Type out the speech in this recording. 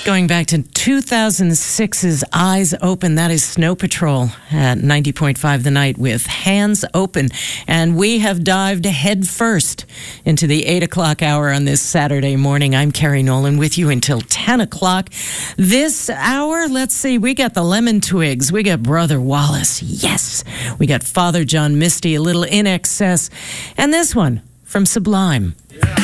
Going back to 2006's Eyes Open, that is Snow Patrol at 90.5 The Night with Hands Open. And we have dived head first into the 8 o'clock hour on this Saturday morning. I'm Carrie Nolan with you until 10 o'clock. This hour, let's see, we got the Lemon Twigs. We got Brother Wallace. Yes. We got Father John Misty, a little In Excess. And this one from Sublime.